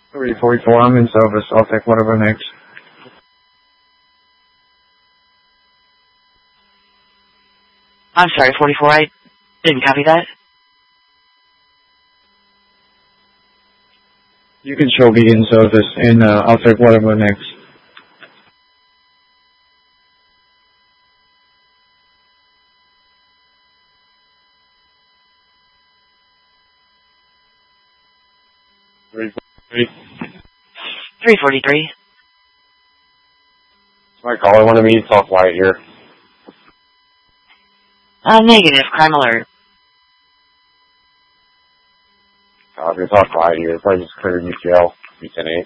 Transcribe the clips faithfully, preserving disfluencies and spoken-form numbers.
three forty-four, I'm in service. I'll take whatever next. I'm sorry, forty-four, I didn't copy that. You can show me in service, and uh, I'll take whatever next. three forty-three. three forty-three. My caller wanted me to talk quiet here. Uh, negative, crime alert. Uh, if you talk quiet here, probably just clear U T L, B ten eight.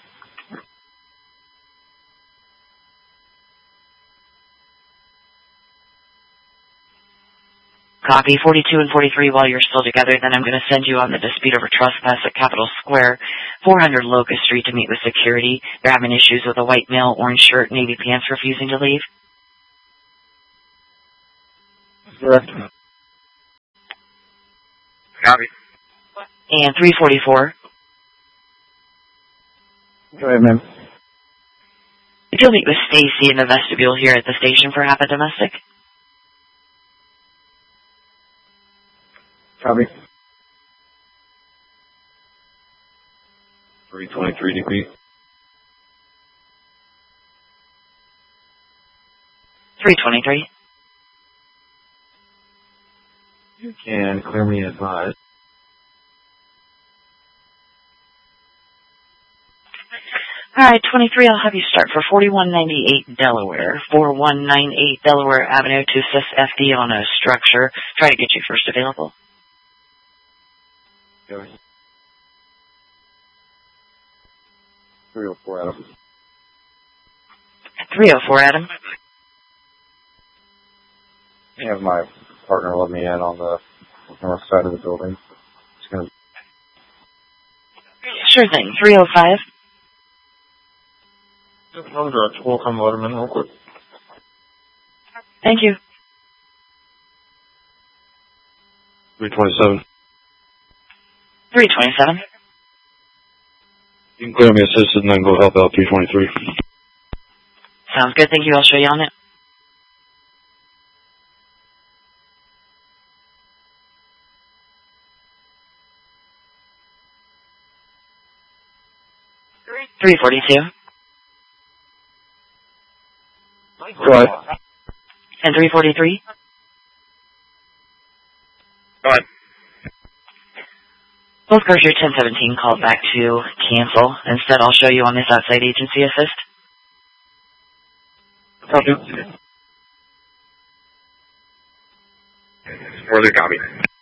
Copy forty-two and forty-three while you're still together, then I'm going to send you on the dispute over trespass at Capitol Square, four hundred Locust Street to meet with security. They're having issues with a white male, orange shirt, navy pants refusing to leave. Correct. Copy. And three forty-four. Go ahead, ma'am. If you'll meet with Stacy in the vestibule here at the station for Hapa Domestic. Copy. three twenty-three D P. three twenty-three. You can clear me advised. All right, twenty-three, I'll have you start for forty-one ninety-eight Delaware, forty-one ninety-eight Delaware Avenue to assist F D on a structure. Try to get you first available. three oh four, Adam. three oh four, Adam. I have my partner let me in on the north side of the building. Just gonna... Sure thing, three oh five. I'm direct. We'll come let him in real quick. Thank you. three twenty-seven. three twenty-seven. You can clear me assisted and then go help out three twenty-three. Sounds good, thank you. I'll show you on it. three forty-two. Go ahead. And three forty-three. Go ahead. Both cars your ten seventeen called back to cancel. Instead, I'll show you on this outside agency assist. Copy. Further copy.